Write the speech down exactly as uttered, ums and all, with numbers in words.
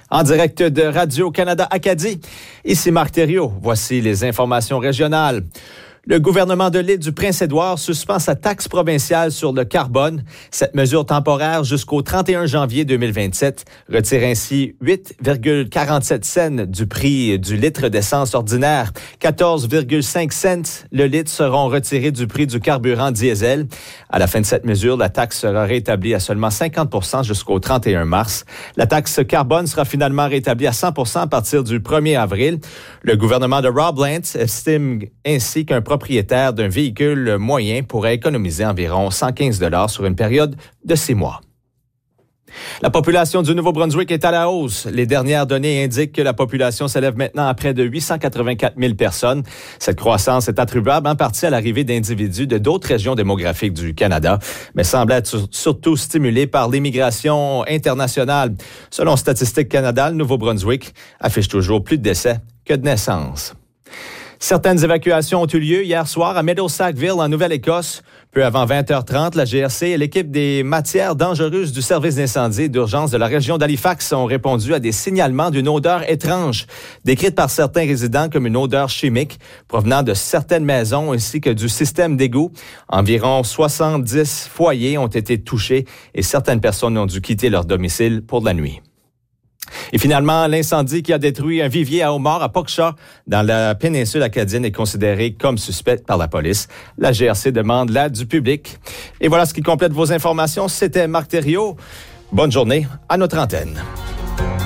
En direct de Radio-Canada Acadie, ici Marc Thériault. Voici les informations régionales. Le gouvernement de l'île du Prince-Édouard suspend sa taxe provinciale sur le carbone. Cette mesure temporaire jusqu'au trente et un janvier deux mille vingt-sept retire ainsi huit virgule quarante-sept cents du prix du litre d'essence ordinaire. quatorze virgule cinq cents le litre seront retirés du prix du carburant diesel. À la fin de cette mesure, la taxe sera rétablie à seulement cinquante pour cent jusqu'au trente et un mars. La taxe carbone sera finalement rétablie à cent pour cent à partir du premier avril. Le gouvernement de Rob Lance estime ainsi qu'un propriétaire d'un véhicule moyen pourrait économiser environ cent quinze dollars sur une période de six mois. La population du Nouveau-Brunswick est à la hausse. Les dernières données indiquent que la population s'élève maintenant à près de huit cent quatre-vingt-quatre mille personnes. Cette croissance est attribuable en partie à l'arrivée d'individus de d'autres régions démographiques du Canada, mais semble être surtout stimulée par l'immigration internationale. Selon Statistique Canada, le Nouveau-Brunswick affiche toujours plus de décès que de naissances. Certaines évacuations ont eu lieu hier soir à Meadowsackville, en Nouvelle-Écosse. Peu avant vingt heures trente, la G R C et l'équipe des matières dangereuses du service d'incendie et d'urgence de la région d'Halifax ont répondu à des signalements d'une odeur étrange, décrite par certains résidents comme une odeur chimique provenant de certaines maisons ainsi que du système d'égout. Environ soixante-dix foyers ont été touchés et certaines personnes ont dû quitter leur domicile pour la nuit. Et finalement, l'incendie qui a détruit un vivier à homards à Pogshawk, dans la péninsule acadienne, est considéré comme suspect par la police. La G R C demande l'aide du public. Et voilà ce qui complète vos informations. C'était Marc Thériault. Bonne journée à notre antenne.